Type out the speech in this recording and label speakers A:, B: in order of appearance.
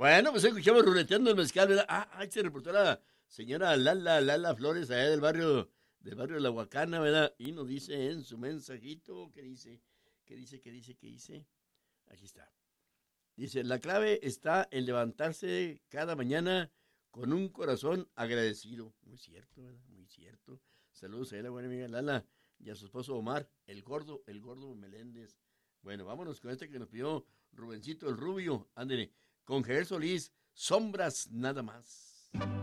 A: Bueno, pues escuchamos ruleteando el mezcal, ¿verdad? Ahí se reportó la señora Lala Flores, allá del barrio de La Huacana, ¿verdad? Y nos dice en su mensajito, ¿qué dice? ¿Qué dice? Aquí está. Dice, la clave está en levantarse cada mañana con un corazón agradecido. Muy cierto, ¿verdad? Muy cierto. Saludos a la buena amiga Lala y a su esposo Omar, el gordo Meléndez. Bueno, vámonos con este que nos pidió Rubencito el Rubio. Ándele, con Javier Solís, sombras nada más.